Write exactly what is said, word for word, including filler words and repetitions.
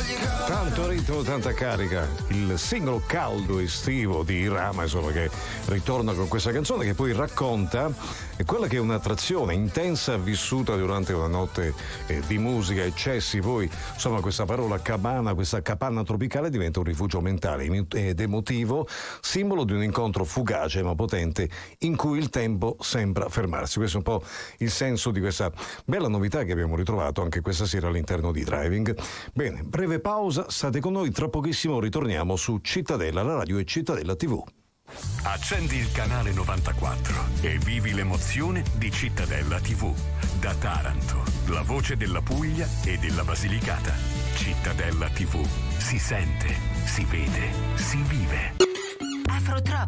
Tanto ritmo, tanta carica, il singolo caldo estivo di Rama, insomma, che ritorna con questa canzone che poi racconta quella che è un'attrazione intensa vissuta durante una notte eh, di musica, eccessi, poi insomma questa parola cabana, questa capanna tropicale diventa un rifugio mentale ed emotivo, simbolo di un incontro fugace ma potente in cui il tempo sembra fermarsi. Questo è un po' il senso di questa bella novità che abbiamo ritrovato anche questa sera all'interno di Driving. Bene, breve pausa, state con noi, tra pochissimo ritorniamo su Cittadella, la radio e Cittadella tivù. Accendi il canale novantaquattro e vivi l'emozione di Cittadella tivù. Da Taranto, la voce della Puglia e della Basilicata. Cittadella tivù. Si sente, si vede, si vive. Afrotrop